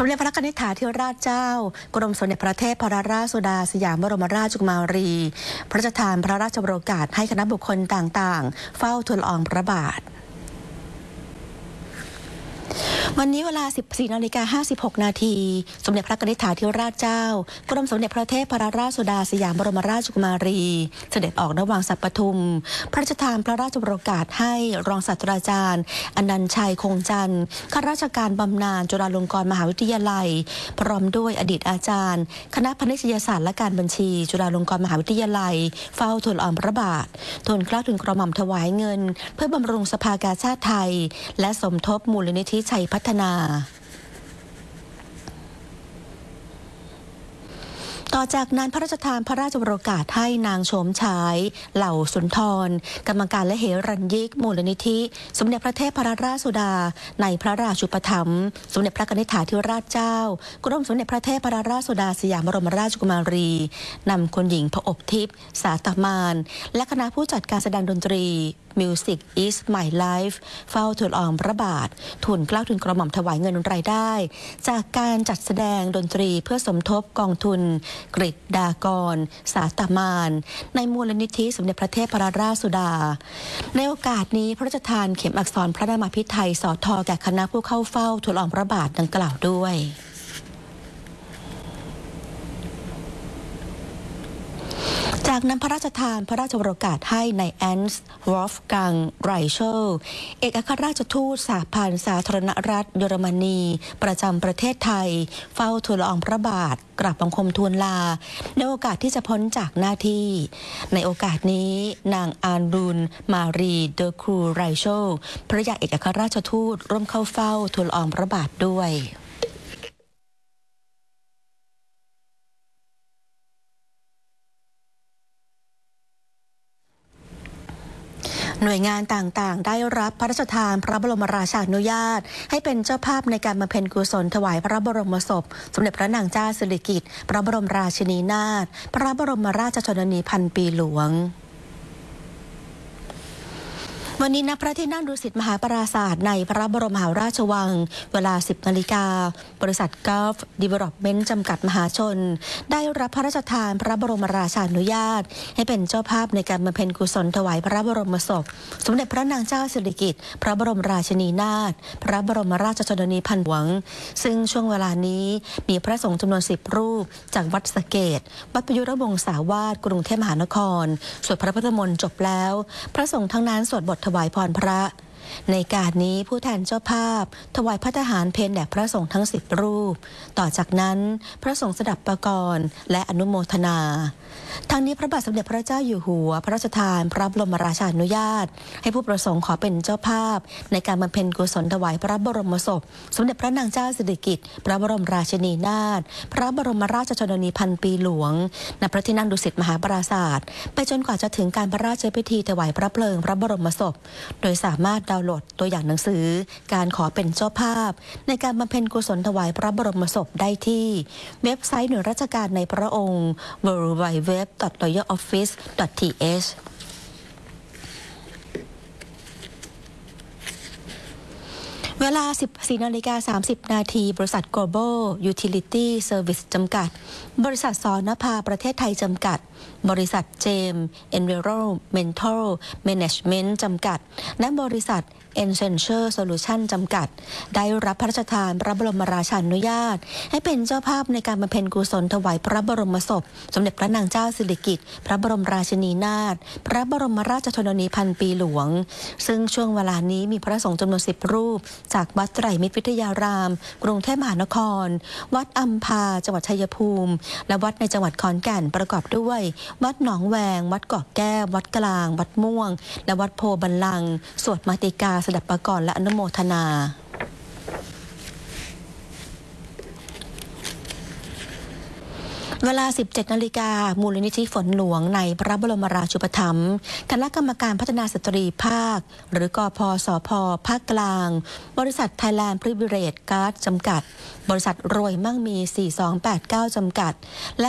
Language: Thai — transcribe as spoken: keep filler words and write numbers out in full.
เด็จพระกนิษฐาธิราชเจ้ากรมสมเด็จพระเทพพรราชสุดาสยามบรมราชกุมารีพระราชทานพระราชโองการให้คณะบุคคลต่างๆเฝ้าทูลละอองพระบาทวันนี้เวลา สิบสี่นาฬิกาห้าสิบหกนาทีสมเด็จพระกนิษฐาธิราชเจ้ากรมสมเด็จพระเทพพรราชสุดาสยามบรมราชกุมารีเสด็จออกณวังสัปทุมพระราชทานพระราชโองการให้รองศาสตราจารย์อนันต์ชัยคงจันทร์ข้าราชการบำนาญจุฬาลงกรณ์มหาวิทยาลัยพร้อมด้วยอดีตอาจารย์คณะพาณิชยศาสตร์และการบัญชีจุฬาลงกรณ์มหาวิทยาลัยเฝ้าทูลละอองพระบาททูลเกล้าทูลกระหม่อมถวายเงินเพื่อบำรุงสภากาชาดไทยและสมทบมูลนิธิชัยพัฒนาต่อจากนั้นพระราชทานพระราชโองการให้นางโฉมฉายเหล่าสุนทรกรรมการและเหรัญยิกมูลนิธิสมเด็จพระเทพพรราชสุดาในพระราชูปถัมภ์สมเด็จพระกนิษฐาธิราชเจ้ากรมสมเด็จพระเทพพรราชสุดาสยามบรมราชกุมารีนำคุณหญิงพระอบทิพย์สาตมานและคณะผู้จัดการแสดงดนตรีMusic is my life เฝ้าทูลละอองพระบาททูลเกล้าทูลกระหม่อมถวายเงินรายได้จากการจัดแสดงดนตรีเพื่อสมทบกองทุนกฤษฎากรสาตมานในมูลนิธิสมเด็จพระเทพพรราชสุดาในโอกาสนี้พระราชทานเข็มอักษรพระนามพิไทยสท.แก่คณะผู้เข้าเฝ้าทูลละอองพระบาทดังกล่าวด้วยจากนั้นพระราชทานพระราชโองการให้ในแอนส์วอล์ฟกังไรเชลเอกอัครราชทูตสหพันธ์สาธารณรัฐเยอรมนีประจำประเทศไทยเฝ้าทูลละอองพระบาทกราบบังคมทูลลาในโอกาสที่จะพ้นจากหน้าที่ในโอกาสนี้นางอานรุนมารีเดอครูไรเชลภริยาเอกอัครราชทูตร่วมเข้าเฝ้าทูลละอองพระบาทด้วยหน่วยงานต่างๆได้รับพระราชทานพระบรมราชานุญาตให้เป็นเจ้าภาพในการบำเพ็ญกุศลถวายพระบรมศพสมเด็จพระนางเจ้าสิริกิติ์พระบรมราชินีนาถพระบรมราชชนนีพันปีหลวงวันนี้ณพระที่นั่งดุสิตมหาปราสาทในพระบรมมหาราชวังเวลา สิบนาฬิกาบริษัท Gulf Development จำกัดมหาชนได้รับพระราชทานพระบรมราชานุญาตให้เป็นเจ้าภาพในการบำเพ็ญกุศลถวายพระบรมศพสมเด็จพระนางเจ้าสิริกิติ์พระบรมราชินีนาถพระบรมราชชนนีพันหลวงซึ่งช่วงเวลานี้มีพระสงฆ์จำนวนสิบรูปจากวัดสะเกษวัดประยุรวงศาวาสกรุงเทพมหานครสวดพระพุทธมนต์จบแล้วพระสงฆ์ทั้งนั้นสวดบทถวายพรพระในการนี้ผู้แทนเจ้าภาพถวายพระทหารเพลแด่พระสงฆ์ทั้งสิบรูปต่อจากนั้นพระสงฆ์สดับประกรณ์และอนุโมทนาทั้งนี้พระบาทสมเด็จพระเจ้าอยู่หัวพระราชทานพระบรมราชานุญาตให้ผู้ประสงค์ขอเป็นเจ้าภาพในการบำเพ็ญกุศลถวายพระบรมศพสมเด็จพระนางเจ้าสิริกิติ์พระบรมราชินีนาถพระบรมราชชนนีพันปีหลวงณพระที่นั่งดุสิตมหาปราสาทไปจนกว่าจะถึงการพระราชพิธีถวายพระเพลิงพระบรมศพโดยสามารถดาวน์โหลดตัวอย่างหนังสือการขอเป็นเจ้าภาพในการบำเพ็ญกุศลถวายพระบรมศพได้ที่เว็บไซต์หน่วยราชการในพระองค์ ดับเบิลยู ดับเบิลยู ดับเบิลยู ดอท รอยัล ออฟฟิศ ดอท ที เอช เวลา สิบสี่นาฬิกาสามสิบนาทีบริษัท Global Utility Service จำกัดบริษัทสนภาประเทศไทยจำกัดบริษัทเจมส์ Environmental Management จำกัดและบริษัทAccenture Solution จำกัดได้รับพระราชทานพระบรมราชานุญาตให้เป็นเจ้าภาพในการบำเพ็ญกุศลถวายพระบรมศพสมเด็จพระนางเจ้าสิริกิติ์พระบรมราชินีนาถพระบรมราชชนนีพันปีหลวงซึ่งช่วงเวลานี้มีพระสงฆ์จำนวนสิบรูปจากวัดไตรมิตรวิทยารามกรุงเทพมหานครวัดอัมพาจังหวัดชัยภูมิและวัดในจังหวัดขอนแก่นประกอบด้วยวัดหนองแวงวัดเกาะแก้ววัดกลางวัดม่วงและวัดโพบัลลังก์สวดมาติกาสดับประกรณ์และอนุโมทนาเวลา สิบเจ็ดนาฬิกามูลนิธิฝนหลวงในพระบรมราชูปถัมภ์คณะกรรมการพัฒนาสตรีภาคหรือกพสพภาคกลางบริษัท Thailand Privilege Card จำกัดบริษัทรวยมั่งมี สี่สองแปดเก้า จำกัดและ